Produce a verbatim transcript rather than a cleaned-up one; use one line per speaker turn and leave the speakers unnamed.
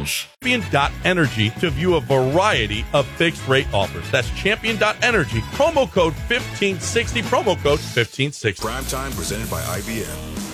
details.
Champion.energy to view a variety of fixed rate offers. That's Champion.energy. Promo code fifteen sixty. Promo code fifteen sixty.
Prime time presented by I B M.